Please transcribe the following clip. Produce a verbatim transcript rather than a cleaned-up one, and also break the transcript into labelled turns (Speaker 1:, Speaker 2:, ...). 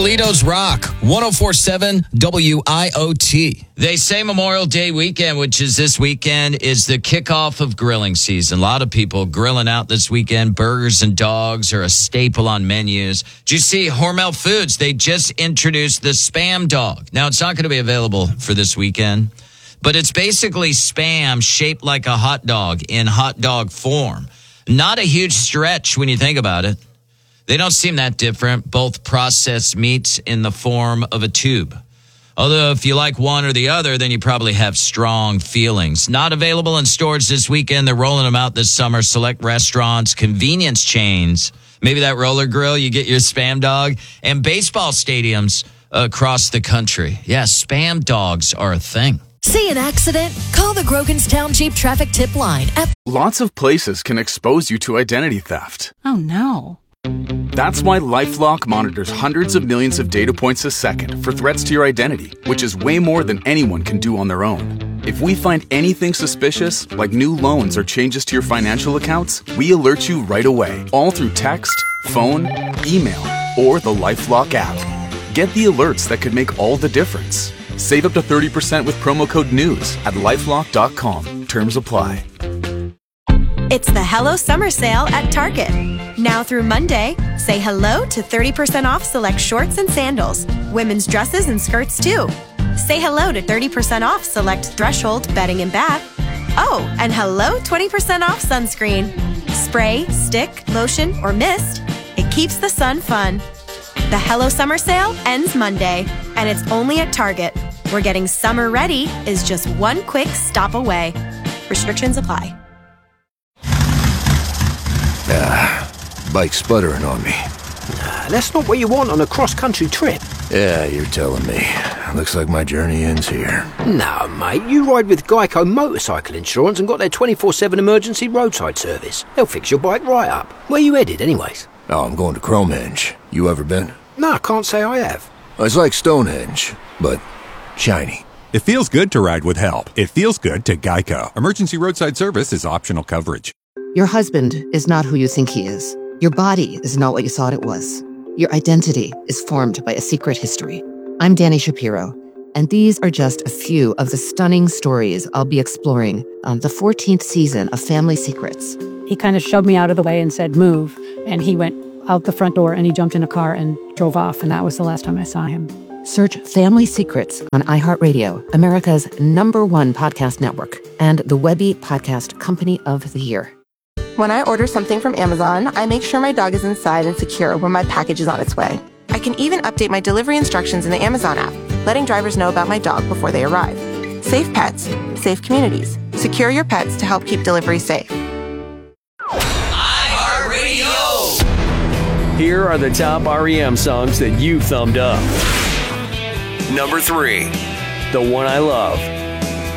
Speaker 1: Toledo's Rock, one oh four point seven W I O T.
Speaker 2: They say Memorial Day weekend, which is this weekend, is the kickoff of grilling season. A lot of people grilling out this weekend. Burgers and dogs are a staple on menus. Did you see Hormel Foods? They just introduced the Spam Dog. Now, it's not going to be available for this weekend, but it's basically Spam shaped like a hot dog in hot dog form. Not a huge stretch when you think about it. They don't seem that different, both processed meats in the form of a tube. Although if you like one or the other, then you probably have strong feelings. Not available in stores this weekend. They're rolling them out this summer. Select restaurants, convenience chains, maybe that roller grill, you get your Spam Dog, and baseball stadiums across the country. Yeah, Spam Dogs are a thing.
Speaker 3: See an accident? Call the Groganstown Jeep Traffic Tip Line. At-
Speaker 4: Lots of places can expose you to identity theft.
Speaker 5: Oh, no.
Speaker 4: That's why LifeLock monitors hundreds of millions of data points a second for threats to your identity, which is way more than anyone can do on their own. If we find anything suspicious, like new loans or changes to your financial accounts, we alert you right away, all through text, phone, email, or the LifeLock app. Get the alerts that could make all the difference. Save up to thirty percent with promo code NEWS at lifelock dot com. Terms apply.
Speaker 6: It's the Hello Summer Sale at Target. Now through Monday, say hello to thirty percent off select shorts and sandals, women's dresses and skirts too. Say hello to thirty percent off select Threshold bedding and bath. Oh, and hello twenty percent off sunscreen. Spray, stick, lotion, or mist. It keeps the sun fun. The Hello Summer Sale ends Monday, and it's only at Target, where getting summer ready is just one quick stop away. Restrictions apply.
Speaker 7: Ah, bike's sputtering on me.
Speaker 8: Nah, that's not what you want on a cross-country trip.
Speaker 7: Yeah, you're telling me. Looks like my journey ends here.
Speaker 8: No, mate, you ride with Geico Motorcycle Insurance and got their twenty-four seven emergency roadside service. They'll fix your bike right up. Where you headed, anyways?
Speaker 7: Oh, I'm going to Cromenge. You ever been?
Speaker 8: No, I can't say I have.
Speaker 7: It's like Stonehenge, but shiny.
Speaker 9: It feels good to ride with help. It feels good to Geico. Emergency roadside service is optional coverage.
Speaker 10: Your husband is not who you think he is. Your body is not what you thought it was. Your identity is formed by a secret history. I'm Danny Shapiro, and these are just a few of the stunning stories I'll be exploring on the fourteenth season of Family Secrets.
Speaker 5: He kind of shoved me out of the way and said, move. And he went out the front door and he jumped in a car and drove off. And that was the last time I saw him.
Speaker 10: Search Family Secrets on iHeartRadio, America's number one podcast network, and the Webby Podcast Company of the Year.
Speaker 11: When I order something from Amazon, I make sure my dog is inside and secure when my package is on its way. I can even update my delivery instructions in the Amazon app, letting drivers know about my dog before they arrive. Safe pets, safe communities. Secure your pets to help keep delivery safe.
Speaker 12: iHeartRadio! Here are the top R E M songs that you thumbed up. Number three, The One I Love.